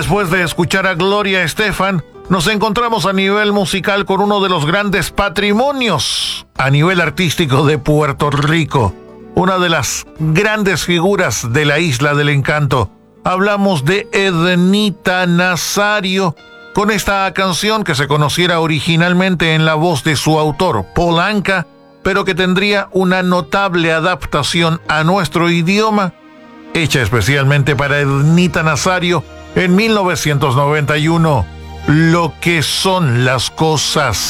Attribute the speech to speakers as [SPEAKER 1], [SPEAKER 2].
[SPEAKER 1] Después de escuchar a Gloria Estefan, nos encontramos a nivel musical con uno de los grandes patrimonios a nivel artístico de Puerto Rico, una de las grandes figuras de la Isla del Encanto. Hablamos de Ednita Nazario, con esta canción que se conociera originalmente en la voz de su autor, Paul Anka, pero que tendría una notable adaptación a nuestro idioma, hecha especialmente para Ednita Nazario en 1991. Lo que son las cosas.